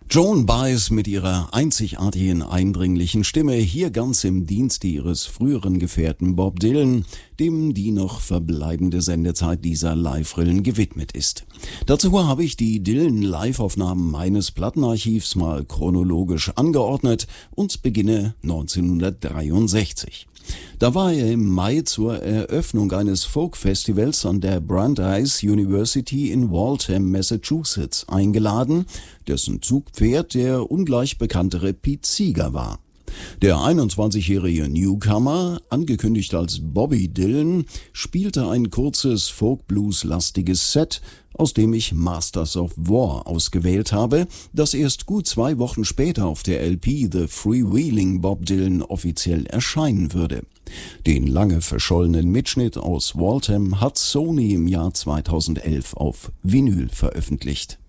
Joan Baez mit ihrer einzigartigen, eindringlichen Stimme, hier ganz im Dienste ihres früheren Gefährten Bob Dylan, dem die noch verbleibende Sendezeit dieser Live-Rillen gewidmet ist. Dazu habe ich die Dylan-Live-Aufnahmen meines Plattenarchivs mal chronologisch angeordnet und beginne 1963. Da war er im Mai zur Eröffnung eines Folk-Festivals an der Brandeis University in Waltham, Massachusetts, eingeladen, dessen Zugpferd der ungleich bekanntere Pete Seeger war. Der 21-jährige Newcomer, angekündigt als Bobby Dylan, spielte ein kurzes Folk-Blues-lastiges Set, aus dem ich Masters of War ausgewählt habe, das erst gut 2 Wochen später auf der LP The Freewheeling Bob Dylan offiziell erscheinen würde. Den lange verschollenen Mitschnitt aus Waltham hat Sony im Jahr 2011 auf Vinyl veröffentlicht.